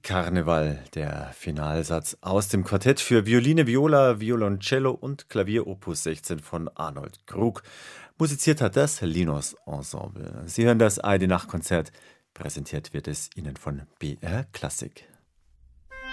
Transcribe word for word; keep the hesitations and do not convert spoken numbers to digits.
Karneval, der Finalsatz aus dem Quartett für Violine, Viola, Violoncello und Klavier Opus sechzehn von Arnold Krug. Musiziert hat das Linos Ensemble. Sie hören das A R D Nachtkonzert. Präsentiert wird es Ihnen von B R Klassik.